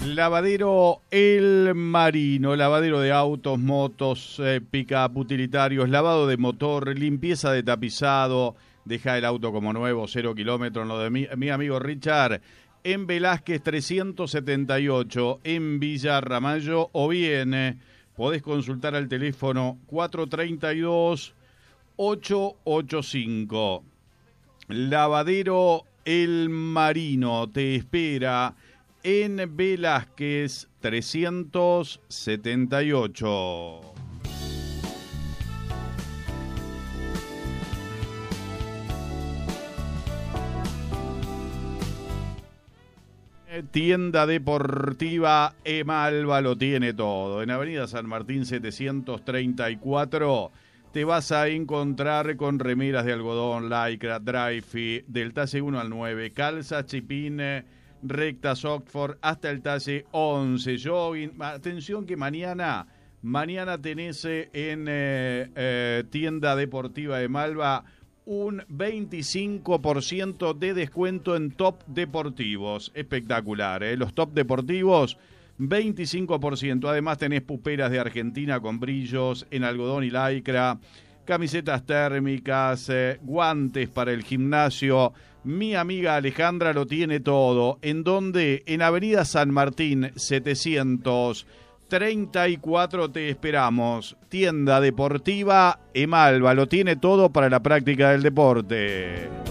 Lavadero El Marino, lavadero de autos, motos, pick-up, utilitarios, lavado de motor, limpieza de tapizado, deja el auto como nuevo, 0 kilómetros, lo de mi amigo Richard, en Velázquez 378, en Villa Ramallo, o bien podés consultar al teléfono 432-885. Lavadero El Marino te espera en Velázquez 378. Tienda deportiva Emalva lo tiene todo. En Avenida San Martín 734 te vas a encontrar con remeras de algodón, lycra, dry fit, del talle 1 al 9, calza, chipín, rectas Oxford hasta el talle 11, jogging. Atención que mañana tenés en tienda deportiva de Malva un 25% de descuento en top deportivos. Espectacular, los top deportivos 25%. Además tenés puperas de Argentina con brillos en algodón y lycra, camisetas térmicas, guantes para el gimnasio. Mi amiga Alejandra lo tiene todo. ¿En dónde? En Avenida San Martín 734 te esperamos. Tienda deportiva Emalva lo tiene todo para la práctica del deporte.